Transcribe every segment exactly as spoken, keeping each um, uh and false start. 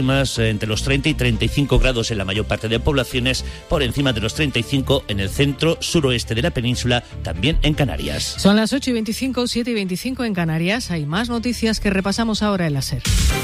máximas entre los treinta y treinta y cinco grados en la mayor parte de poblaciones, por encima de los treinta y cinco en el centro suroeste de la península, también en Canarias. Son las ocho y veinticinco, siete y veinticinco en Canarias. Hay más noticias que repasamos ahora en la SER.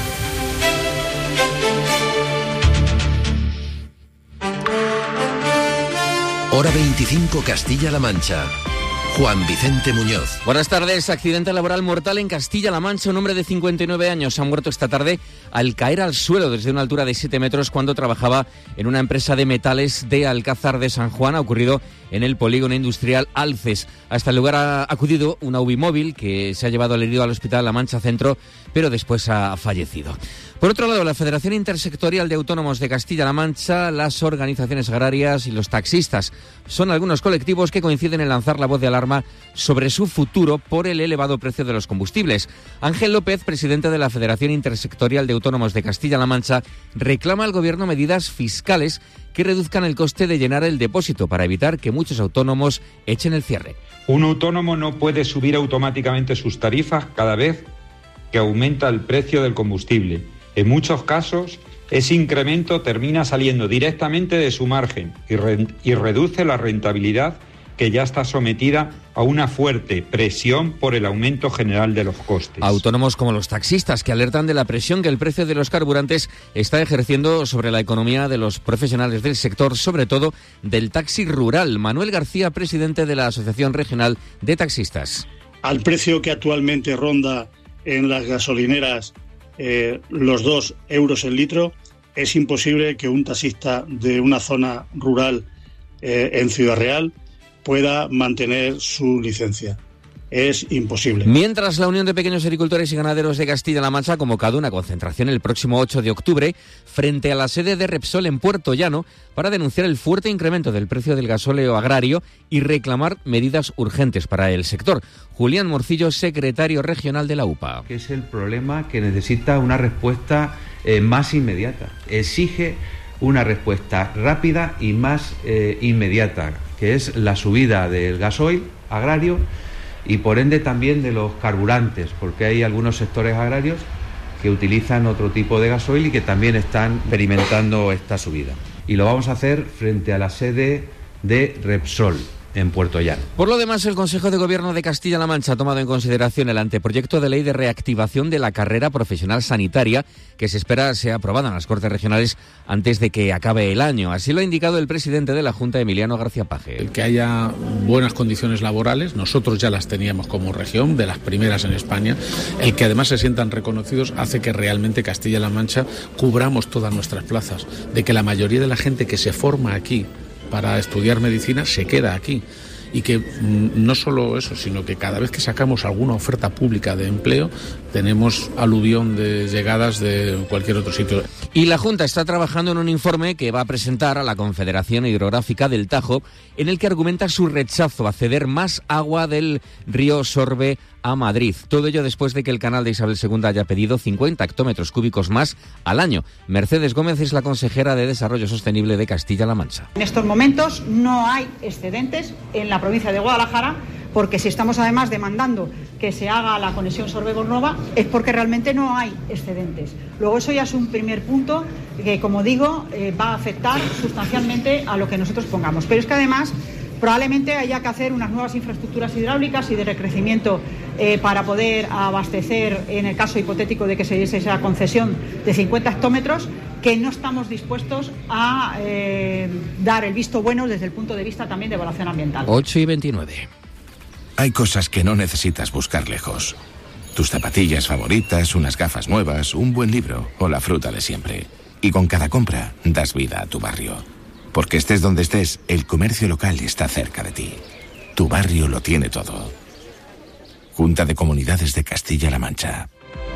Hora veinticinco, Castilla-La Mancha. Juan Vicente Muñoz. Buenas tardes. Accidente laboral mortal en Castilla-La Mancha. Un hombre de cincuenta y nueve años ha muerto esta tarde al caer al suelo desde una altura de siete metros cuando trabajaba en una empresa de metales de Alcázar de San Juan. Ha ocurrido en el polígono industrial Alces. Hasta el lugar ha acudido una U B I móvil que se ha llevado al herido al Hospital La Mancha Centro, pero después ha fallecido. Por otro lado, la Federación Intersectorial de Autónomos de Castilla-La Mancha, las organizaciones agrarias y los taxistas son algunos colectivos que coinciden en lanzar la voz de alarma sobre su futuro por el elevado precio de los combustibles. Ángel López, presidente de la Federación Intersectorial de Autónomos de Castilla-La Mancha, reclama al Gobierno medidas fiscales que reduzcan el coste de llenar el depósito para evitar que muchos autónomos echen el cierre. Un autónomo no puede subir automáticamente sus tarifas cada vez que aumenta el precio del combustible. En muchos casos, ese incremento termina saliendo directamente de su margen y, re- y reduce la rentabilidad que ya está sometida a una fuerte presión por el aumento general de los costes. Autónomos como los taxistas, que alertan de la presión que el precio de los carburantes está ejerciendo sobre la economía de los profesionales del sector, sobre todo del taxi rural. Manuel García, presidente de la Asociación Regional de Taxistas. Al precio que actualmente ronda en las gasolineras eh, los dos euros el litro, es imposible que un taxista de una zona rural eh, en Ciudad Real pueda mantener su licencia. Es imposible. Mientras, la Unión de Pequeños Agricultores y Ganaderos de Castilla-La Mancha ha convocado una concentración el próximo ocho de octubre frente a la sede de Repsol en Puerto Llano para denunciar el fuerte incremento del precio del gasóleo agrario y reclamar medidas urgentes para el sector. Julián Morcillo, secretario regional de la U P A. Que es el problema que necesita una respuesta eh, más inmediata. Exige una respuesta rápida y más eh, inmediata, que es la subida del gasoil agrario y por ende también de los carburantes, porque hay algunos sectores agrarios que utilizan otro tipo de gasoil y que también están experimentando esta subida. Y lo vamos a hacer frente a la sede de Repsol en Puerto Llano. Por lo demás, el Consejo de Gobierno de Castilla-La Mancha ha tomado en consideración el anteproyecto de ley de reactivación de la carrera profesional sanitaria que se espera sea aprobada en las Cortes Regionales antes de que acabe el año. Así lo ha indicado el presidente de la Junta, Emiliano García Paje. El que haya buenas condiciones laborales, nosotros ya las teníamos como región, de las primeras en España, el que además se sientan reconocidos hace que realmente Castilla-La Mancha cubramos todas nuestras plazas, de que la mayoría de la gente que se forma aquí para estudiar medicina se queda aquí y que mm, no solo eso, sino que cada vez que sacamos alguna oferta pública de empleo tenemos aluvión de llegadas de cualquier otro sitio. Y la Junta está trabajando en un informe que va a presentar a la Confederación Hidrográfica del Tajo, en el que argumenta su rechazo a ceder más agua del río Sorbe a Madrid. Todo ello después de que el canal de Isabel segunda haya pedido cincuenta hectómetros cúbicos más al año. Mercedes Gómez es la consejera de Desarrollo Sostenible de Castilla-La Mancha. En estos momentos no hay excedentes en la provincia de Guadalajara, porque si estamos además demandando que se haga la conexión Sorbe-Bornova es porque realmente no hay excedentes. Luego eso ya es un primer punto que, como digo, eh, va a afectar sustancialmente a lo que nosotros pongamos. Pero es que además probablemente haya que hacer unas nuevas infraestructuras hidráulicas y de recrecimiento eh, para poder abastecer, en el caso hipotético de que se diese esa concesión de cincuenta hectómetros, que no estamos dispuestos a eh, dar el visto bueno desde el punto de vista también de evaluación ambiental. ocho y veintinueve. Hay cosas que no necesitas buscar lejos. Tus zapatillas favoritas, unas gafas nuevas, un buen libro o la fruta de siempre. Y con cada compra das vida a tu barrio. Porque estés donde estés, el comercio local está cerca de ti. Tu barrio lo tiene todo. Junta de Comunidades de Castilla-La Mancha.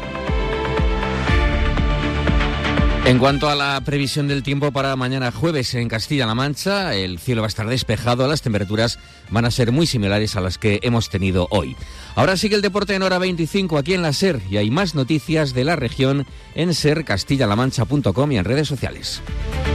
En cuanto a la previsión del tiempo para mañana jueves en Castilla-La Mancha, el cielo va a estar despejado, las temperaturas van a ser muy similares a las que hemos tenido hoy. Ahora sigue el deporte en hora veinticinco aquí en la SER y hay más noticias de la región en ser castilla la mancha punto com y en redes sociales.